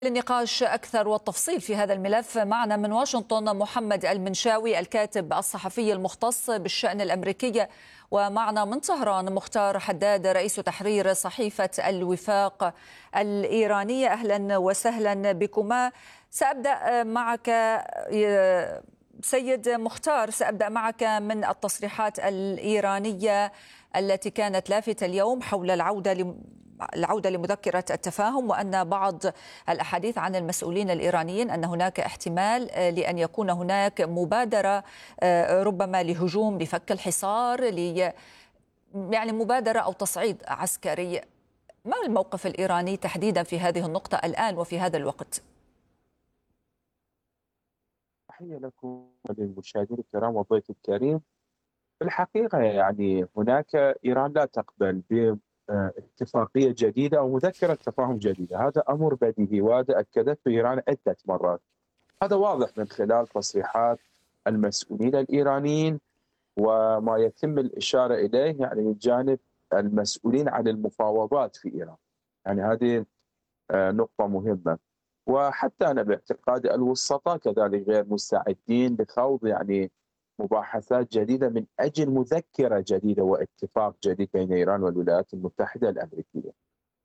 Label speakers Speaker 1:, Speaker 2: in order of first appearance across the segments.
Speaker 1: للنقاش أكثر والتفصيل في هذا الملف معنا من واشنطن محمد المنشاوي الكاتب الصحفي المختص بالشأن الأمريكي، ومعنا من طهران مختار حداد رئيس تحرير صحيفة الوفاق الإيرانية. أهلا وسهلا بكما. سأبدأ معك سيد مختار، سأبدأ معك من التصريحات الإيرانية التي كانت لافتة اليوم حول العودة لمذكرة التفاهم، وأن بعض الأحاديث عن المسؤولين الإيرانيين أن هناك احتمال لأن يكون هناك مبادرة ربما لهجوم لفك الحصار، يعني مبادرة أو تصعيد عسكري. ما الموقف الإيراني تحديدا في هذه النقطة الآن وفي هذا الوقت؟
Speaker 2: تحية لكم وللمشاهدين الكرام والضيف الكريم. في الحقيقة يعني هناك إيران لا تقبل باتفاقية جديدة أو مذكرة تفاهم جديدة، هذا أمر بديهي وهذا أكدته إيران عدة مرات. هذا واضح من خلال تصريحات المسؤولين الإيرانيين وما يتم الإشارة إليه يعني من جانب المسؤولين عن المفاوضات في إيران. يعني هذه نقطة مهمة. وحتى أنا باعتقادي الوسطاء كذلك غير مستعدين لخوض يعني مباحثات جديدة من أجل مذكرة جديدة واتفاق جديد بين إيران والولايات المتحدة الأمريكية.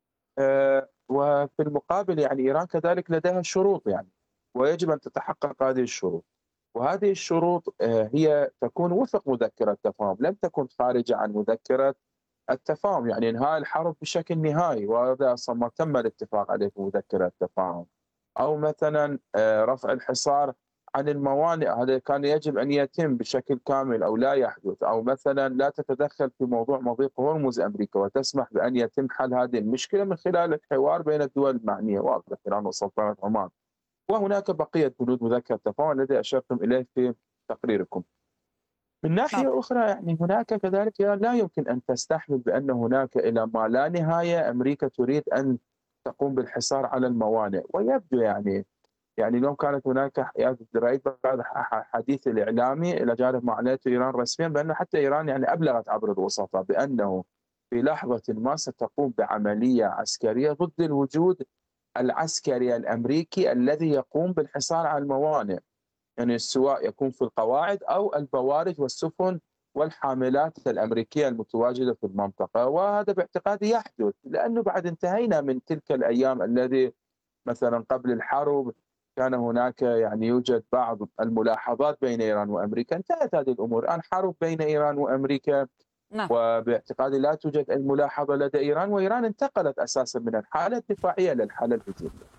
Speaker 2: وفي المقابل يعني إيران كذلك لديها شروط يعني، ويجب أن تتحقق هذه الشروط، وهذه الشروط هي تكون وفق مذكرة تفاهم، لم تكن خارجة عن مذكرة التفاهم. يعني إنهاء الحرب بشكل نهائي، وهذا أصلا ما تم الاتفاق عليه في مذكرة التفاهم، أو مثلا رفع الحصار عن الموانئ، هذا كان يجب أن يتم بشكل كامل أو لا يحدث، أو مثلا لا تتدخل في موضوع مضيق هرمز أمريكا وتسمح بأن يتم حل هذه المشكلة من خلال الحوار بين الدول المعنية واضح إيران وسلطنة عمان. وهناك بقية بنود مذكرة التفاهم الذي أشرتم إليه في تقريركم. من ناحية أخرى يعني هناك كذلك لا يمكن أن تستحمل بأن هناك إلى ما لا نهاية أمريكا تريد أن تقوم بالحصار على الموانئ. ويبدو يعني اليوم كانت هناك رأيت بعض حديث الإعلامي إلى جانب ما أعلنته إيران رسميا بأن حتى إيران يعني أبلغت عبر الوسطاء بأنه في لحظة ما ستقوم بعملية عسكرية ضد الوجود العسكري الأمريكي الذي يقوم بالحصار على الموانئ، يعني سواء يكون في القواعد أو البوارج والسفن والحاملات الأمريكية المتواجدة في المنطقة. وهذا باعتقادي يحدث لأنه بعد انتهينا من تلك الأيام الذي مثلا قبل الحرب كان هناك يعني يوجد بعض الملاحظات بين إيران وأمريكا، انتهت هذه الأمور. الآن حرب بين إيران وأمريكا،
Speaker 1: نعم.
Speaker 2: وباعتقادي لا توجد أي ملاحظة لدى إيران، وإيران انتقلت أساسا من الحالة الدفاعية للحالة الهجومية.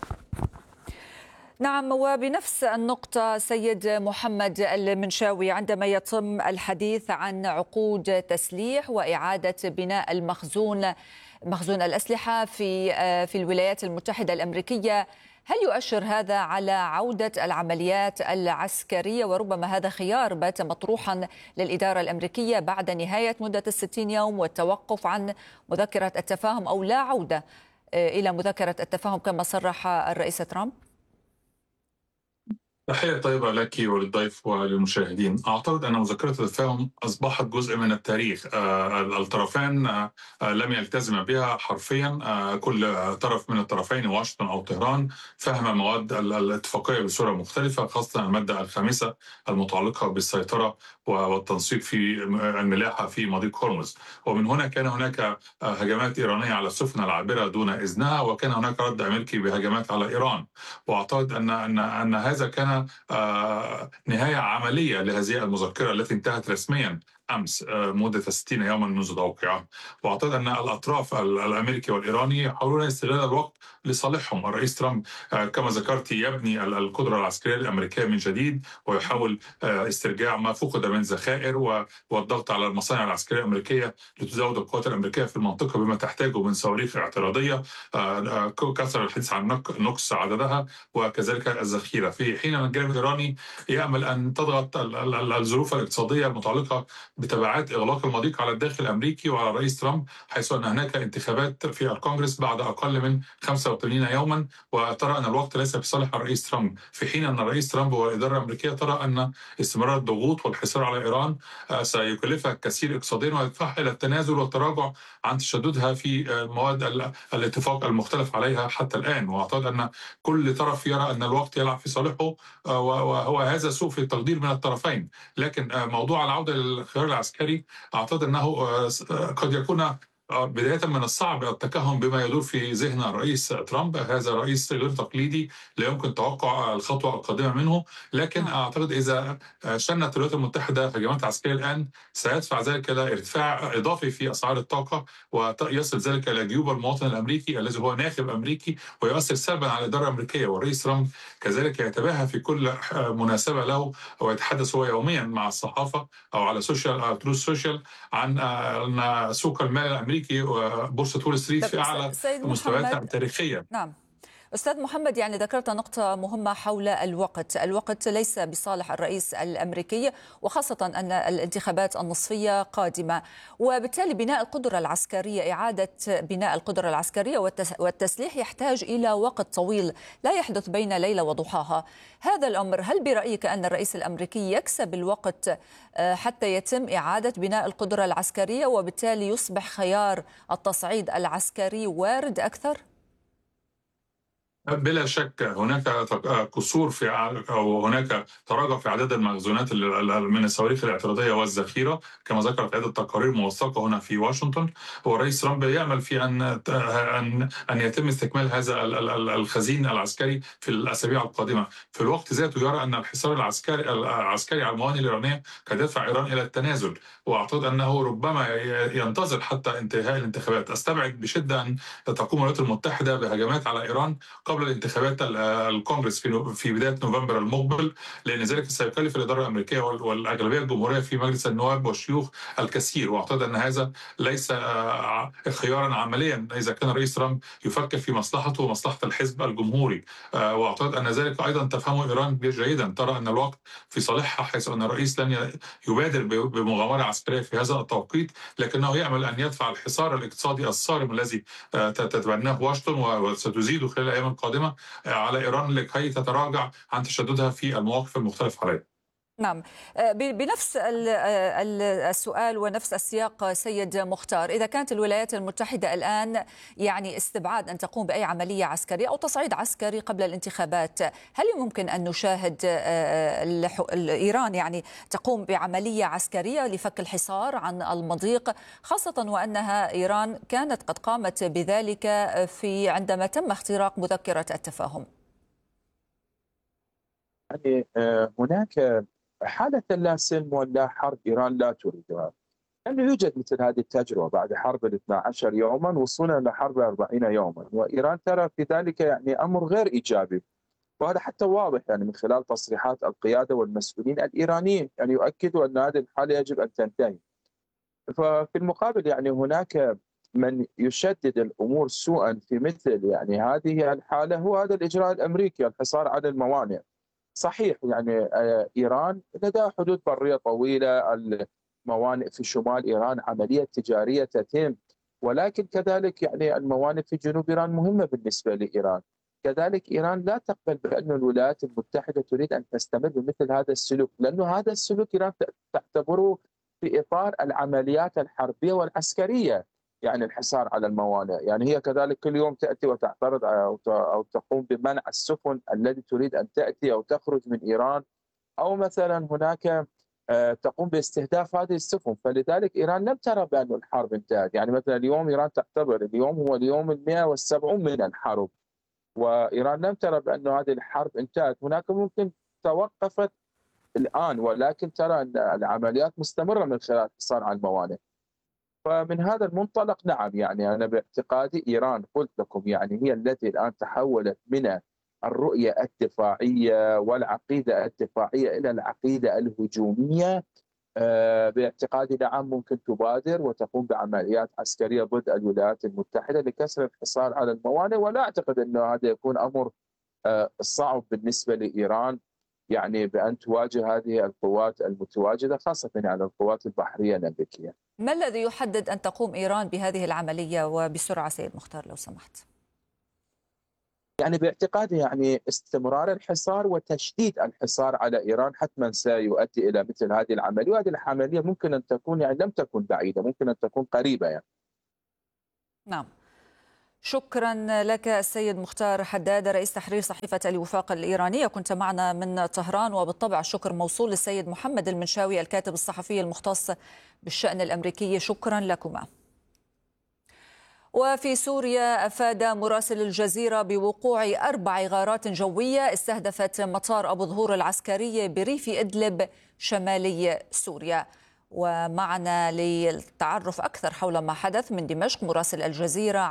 Speaker 1: نعم، وبنفس النقطة سيد محمد المنشاوي، عندما يتم الحديث عن عقود تسليح وإعادة بناء مخزون الأسلحة في الولايات المتحدة الأمريكية، هل يؤشر هذا على عودة العمليات العسكرية؟ وربما هذا خيار بات مطروحا للإدارة الأمريكية بعد نهاية مدة 60 يوم والتوقف عن مذكرة التفاهم، أو لا عودة إلى مذكرة التفاهم كما صرح الرئيس ترامب؟
Speaker 3: تحية طيبة لك وللضيف وللمشاهدين. أعتقد أن مذكرة التفاهم أصبحت جزء من التاريخ. الطرفين لم يلتزم بها حرفيا. كل طرف من الطرفين واشنطن أو طهران فهم مواد الاتفاقية بصورة مختلفة، خاصة المادة الخامسة المتعلقة بالسيطرة والتنسيق في الملاحة في مضيق هرمز. ومن هنا كان هناك هجمات إيرانية على السفن العابرة دون إذنها، وكان هناك رد أمريكي بهجمات على إيران. وأعتقد أن هذا كان نهاية عملية لهذه المذكرة التي انتهت رسميا أمس مدة 60 يوما منذ توقيعها. وأعتقد أن الأطراف الأمريكي والإيراني يحاولون استغلال الوقت لصالحهم. الرئيس ترامب كما ذكرت يبني القدرة العسكرية الأمريكية من جديد، ويحاول استرجاع ما فقد من ذخائر والضغط على المصانع العسكرية الأمريكية لتزود القوات الأمريكية في المنطقة بما تحتاجه من صواريخ اعتراضية. كثر الحديث عن نقص عددها وكذلك الذخيرة، في حين أن الجانب الإيراني يأمل أن تضغط الظروف الاقتصادية المتعلقة بتبعات إغلاق المضيق على الداخل الأمريكي وعلى الرئيس ترامب، حيث أن هناك انتخابات في الكونغرس بعد أقل من 85 يوما، وترى أن الوقت ليس في صالح الرئيس ترامب، في حين أن الرئيس ترامب والإدارة الأمريكية ترى أن استمرار الضغوط والحصار على إيران سيكلفها كثير اقتصاديا ويدفعها إلى التنازل والتراجع عن تشددها في مواد الاتفاق المختلف عليها حتى الآن. وأعتقد أن كل طرف يرى أن الوقت يلعب في صالحه، وهو هذا سوء في التقدير من الطرفين. لكن موضوع العودة للخيار العسكري أعتقد أنه قد يكون بداية من الصعب التكهن بما يدور في ذهن الرئيس ترامب. هذا رئيس غير تقليدي، لا يمكن توقع الخطوة القادمة منه، لكن أعتقد إذا شنت الولايات المتحدة هجمات عسكرية الآن سيدفع ذلك إلى ارتفاع إضافي في أسعار الطاقة، ويصل ذلك إلى جيوب المواطن الأمريكي الذي هو ناخب أمريكي، ويؤثر سلبا على الإدارة الأمريكية. والرئيس ترامب كذلك يتباهى في كل مناسبة له ويتحدث هو يوميا مع الصحافة أو على تروث سوشيال عن أن سوق المال الأمريكي وبورصة وول ستريت في أعلى مستوياتها التاريخية.
Speaker 1: نعم أستاذ محمد، يعني ذكرت نقطة مهمة حول الوقت ليس بصالح الرئيس الأمريكي، وخاصة أن الانتخابات النصفية قادمة، وبالتالي بناء القدرة العسكرية، إعادة بناء القدرة العسكرية والتسليح يحتاج إلى وقت طويل لا يحدث بين ليلة وضحاها. هذا الأمر، هل برأيك أن الرئيس الأمريكي يكسب الوقت حتى يتم إعادة بناء القدرة العسكرية، وبالتالي يصبح خيار التصعيد العسكري وارد أكثر؟
Speaker 3: بلا شك هناك قصور في أو هناك تراجع في عدد المخزونات من الصواريخ الاعتراضية والذخيرة كما ذكرت عدة تقارير موثقة هنا في واشنطن. والرئيس ترامب يأمل في أن يتم استكمال هذا الخزين العسكري في الأسابيع القادمة. في الوقت ذاته يرى أن الحصار العسكري على الموانئ الإيرانية قد يدفع إيران إلى التنازل، وأعتقد أنه ربما ينتظر حتى انتهاء الانتخابات. أستبعد بشدة أن تقوم الولايات المتحدة بهجمات على إيران قبل الانتخابات الكونغرس في بداية نوفمبر المقبل، لأن ذلك سيكلف الإدارة الأمريكية والأغلبية الجمهورية في مجلس النواب والشيوخ الكثير. وأعتقد أن هذا ليس خيارا عمليا إذا كان الرئيس ترامب يفكر في مصلحته ومصلحة الحزب الجمهوري. وأعتقد أن ذلك أيضا تفهمه إيران جيدا، ترى أن الوقت في صالحها، حيث أن الرئيس لن يبادر بمغامرة عسكرية في هذا التوقيت، لكنه يأمل أن يدفع الحصار الاقتصادي الصارم الذي تتبناه واشنطن وستزيد خلال الأيام القادمة على إيران لكي تتراجع عن تشددها في المواقف المختلفة عليها.
Speaker 1: نعم، بنفس السؤال ونفس السياق سيد مختار، إذا كانت الولايات المتحدة الآن يعني استبعاد أن تقوم بأي عملية عسكرية أو تصعيد عسكري قبل الانتخابات، هل يمكن أن نشاهد إيران يعني تقوم بعملية عسكرية لفك الحصار عن المضيق، خاصة وأنها إيران كانت قد قامت بذلك عندما تم اختراق مذكرة التفاهم؟
Speaker 2: يعني هناك حالة لا سلم ولا حرب إيران لا تريدها، لأنه يوجد مثل هذه التجربة بعد حرب 12 يوما وصولا لحرب 40 يوما، وإيران ترى في ذلك يعني أمر غير إيجابي، وهذا حتى واضح يعني من خلال تصريحات القيادة والمسؤولين الإيرانيين، يعني يؤكدوا أن هذه الحالة يجب أن تنتهي. ففي المقابل يعني هناك من يشدد الأمور سوءا في مثل يعني هذه الحالة هو هذا الإجراء الأمريكي، الحصار على الموانئ. صحيح يعني إيران لديها حدود برية طويلة، الموانئ في شمال إيران عملية تجارية تتم، ولكن كذلك يعني الموانئ في جنوب إيران مهمة بالنسبة لإيران. كذلك إيران لا تقبل بأن الولايات المتحدة تريد أن تستمر بمثل هذا السلوك، لأنه هذا السلوك إيران تعتبره في إطار العمليات الحربية والعسكرية، يعني الحصار على الموانئ. يعني هي كذلك كل يوم تأتي وتعترض أو تقوم بمنع السفن التي تريد أن تأتي أو تخرج من إيران، أو مثلا هناك تقوم باستهداف هذه السفن. فلذلك إيران لم ترى بأن الحرب انتهت. يعني مثلا اليوم إيران تعتبر اليوم هو اليوم 170 من الحرب، وإيران لم ترى بأن هذه الحرب انتهت. هناك ممكن توقفت الآن، ولكن ترى أن العمليات مستمرة من خلال الحصار على الموانئ. فمن هذا المنطلق نعم، يعني أنا باعتقادي إيران قلت لكم يعني هي التي الآن تحولت من الرؤية الدفاعية والعقيدة الدفاعية إلى العقيدة الهجومية. باعتقادي نعم ممكن تبادر وتقوم بعمليات عسكرية ضد الولايات المتحدة لكسر الحصار على الموانئ، ولا أعتقد أنه هذا يكون أمر صعب بالنسبة لإيران. يعني بأن تواجه هذه القوات المتواجدة، خاصة يعني القوات البحرية الأمريكية.
Speaker 1: ما الذي يحدد أن تقوم إيران بهذه العملية وبسرعة سيد مختار لو سمحت؟
Speaker 2: يعني باعتقادي يعني استمرار الحصار وتشديد الحصار على إيران حتما سيؤدي إلى مثل هذه العملية، وهذه العملية ممكن أن تكون يعني لم تكن بعيدة، ممكن أن تكون قريبة يعني.
Speaker 1: نعم، شكرا لك السيد مختار حداد رئيس تحرير صحيفة الوفاق الإيرانية، كنت معنا من طهران. وبالطبع الشكر موصول للسيد محمد المنشاوي الكاتب الصحفي المختص بالشأن الأمريكي، شكرا لكما. وفي سوريا أفاد مراسل الجزيرة بوقوع 4 غارات جوية استهدفت مطار أبو ظهور العسكري بريف إدلب شمالي سوريا. ومعنا للتعرف أكثر حول ما حدث من دمشق مراسل الجزيرة